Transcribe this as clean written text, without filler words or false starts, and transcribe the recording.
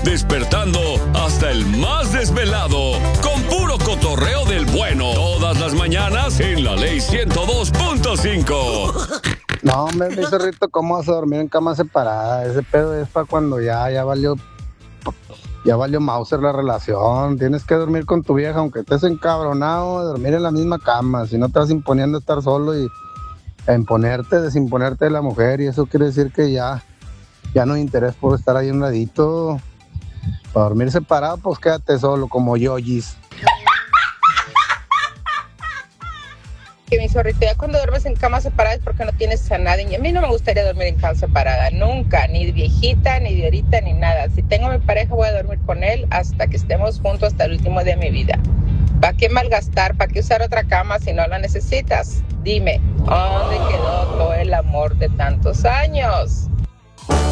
despertando hasta el más desvelado con puro cotorreo del bueno. Todas las mañanas en la Ley 102.5. No, hombre, mi zorrito, ¿cómo vas a dormir en cama separada? Ese pedo es para cuando ya valió Mauser la relación. Tienes que dormir con tu vieja, aunque estés encabronado, dormir en la misma cama. Si no te vas imponiendo estar solo y desimponerte de la mujer, y eso quiere decir que ya no hay interés por estar ahí un ladito. Para dormir separado, pues quédate solo, como yoyis. Que mi zorrito, ya cuando duermes en cama separada es porque no tienes a nadie. Y a mí no me gustaría dormir en cama separada, nunca, ni de viejita, ni de ahorita, ni nada. Si tengo a mi pareja, voy a dormir con él hasta que estemos juntos, hasta el último día de mi vida. ¿Para qué malgastar? ¿Para qué usar otra cama si no la necesitas? Dime, ¿dónde quedó todo el amor de tantos años?